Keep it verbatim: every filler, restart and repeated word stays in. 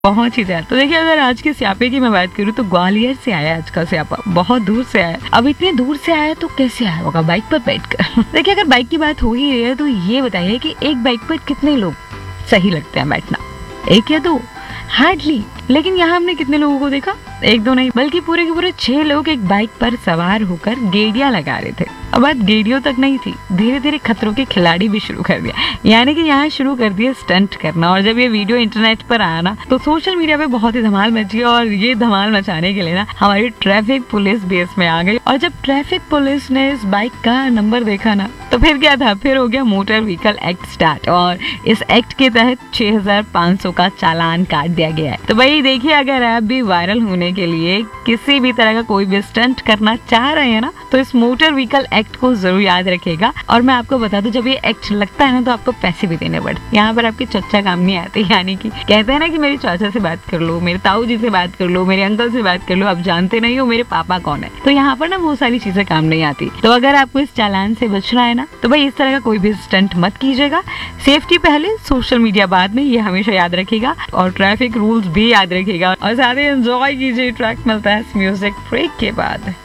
पहुंच ही जाए। तो देखिए, अगर आज के स्यापे की मैं बात करूँ तो ग्वालियर से आया आज का स्यापा, बहुत दूर से आया। अब इतने दूर से आया तो कैसे आया होगा? बाइक पर बैठकर। देखिए, अगर बाइक की बात हो ही रही है तो ये बताइए कि एक बाइक पर कितने लोग सही लगते हैं बैठना? एक या दो? हार्डली। लेकिन यहाँ हमने कितने लोगों को देखा? एक दो नहीं, बल्कि पूरे के पूरे छह लोग एक बाइक पर सवार होकर गेड़ियां लगा रहे थे। अब बात गेड़ियों तक नहीं थी, धीरे धीरे खतरों के खिलाड़ी भी शुरू कर दिया, यानी कि यहाँ शुरू कर दिया स्टंट करना। और जब ये वीडियो इंटरनेट पर आया ना तो सोशल मीडिया पे बहुत ही धमाल मची। और ये धमाल मचाने के लिए ना हमारी ट्रैफिक पुलिस भी इसमें आ गई। और जब ट्रैफिक पुलिस ने इस बाइक का नंबर देखा ना तो फिर क्या था, फिर हो गया मोटर व्हीकल एक्ट स्टार्ट। और इस एक्ट के तहत छह हजार पाँच सौ का चालान काट दिया गया है। तो भाई देखिए, अगर आप भी वायरल होने के लिए किसी भी तरह का कोई भी स्टंट करना चाह रहे हैं ना तो इस मोटर व्हीकल एक्ट को जरूर याद रखिएगा। और मैं आपको बता दूं, जब ये एक्ट लगता है ना तो आपको पैसे भी देने पड़ते। यहाँ पर आपके चच्चा काम नहीं आते, यानी कि कहते हैं ना कि मेरे चाचा से बात कर लो, मेरे ताऊ जी से बात कर लो, मेरे अंकल से बात कर लो, आप जानते नहीं हो मेरे पापा कौन है। तो यहाँ पर ना वो सारी चीजें काम नहीं आती। तो अगर आपको इस चालान से बचना है ना तो भाई इस तरह का कोई भी स्टंट मत कीजिएगा। सेफ्टी पहले, सोशल मीडिया बाद में, ये हमेशा याद रखिएगा। और ट्रैफिक रूल्स भी याद रखिएगा। और साथ ही एंजॉय कीजिए। ट्रैक मिलता है इस म्यूजिक ब्रेक के बाद।